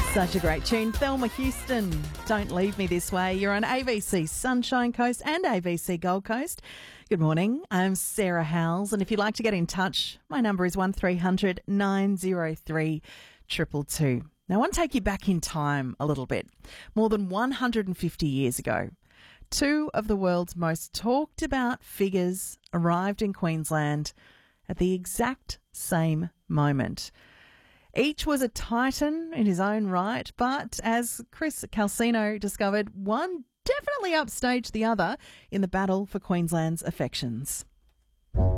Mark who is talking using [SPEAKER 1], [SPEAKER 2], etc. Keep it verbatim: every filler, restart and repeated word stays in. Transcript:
[SPEAKER 1] Such a great tune. Thelma Houston, Don't Leave Me This Way. You're on A B C Sunshine Coast and A B C Gold Coast. Good morning. I'm Sarah Howells, and if you'd like to get in touch, my number is one three hundred nine oh three two two two. Now, I want to take you back in time a little bit. More than one hundred fifty years ago, two of the world's most talked about figures arrived in Queensland at the exact same moment. Each was a titan in his own right, but as Chris Calcino discovered, one definitely upstaged the other in the battle for Queensland's affections.